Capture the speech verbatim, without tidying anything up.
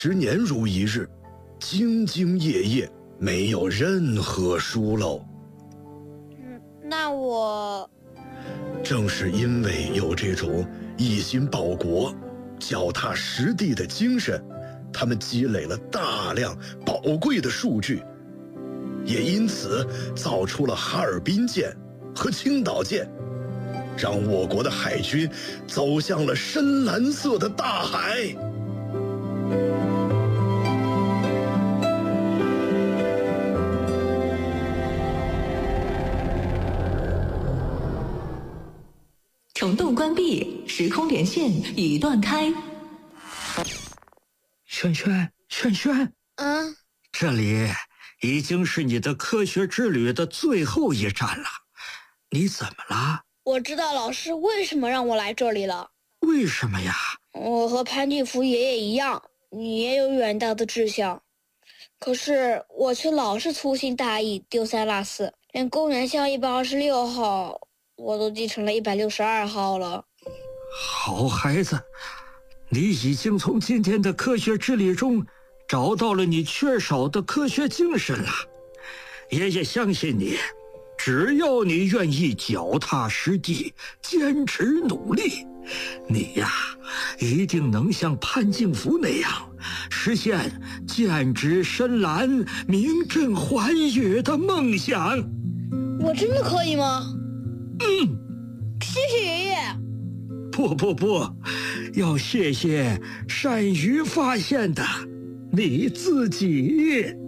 直年如一日，兢兢业业，没有任何疏漏。 嗯，那我…… 正是因为有这种一心报国、脚踏实地的精神，他们积累了大量宝贵的数据，也因此造出了哈尔滨舰和青岛舰，让我国的海军走向了深蓝色的大海。 虫洞关闭，时空连线已断开。 轩轩，轩轩， 嗯， 这里已经是你的科学之旅的最后一站了，你怎么了？ 我知道老师为什么让我来这里了。 为什么呀？ 我和潘地福爷爷一样，你也有远大的志向，可是我却老是粗心大意，丢三落四，连公园巷一百二十六号我都记成了一百六十二号了。 好孩子，你已经从今天的科学之旅中找到了你缺少的科学精神了。爷爷相信你，只要你愿意脚踏实地，坚持努力，你呀，一定能像潘敬福那样，实现剑指深蓝、名震寰宇的梦想。 我真的可以吗？ 嗯， 谢谢爷爷。 不不不，要谢谢善于发现的你自己。